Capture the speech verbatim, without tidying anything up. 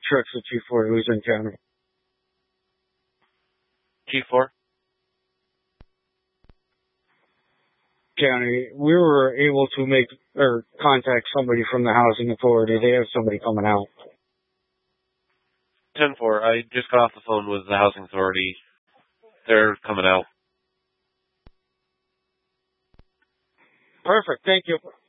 Tricks with Chief four, who's in county. Chief four? County, we were able to make, or contact somebody from the housing authority. They have somebody coming out. ten four, I just got off the phone with the housing authority. They're coming out. Perfect, thank you.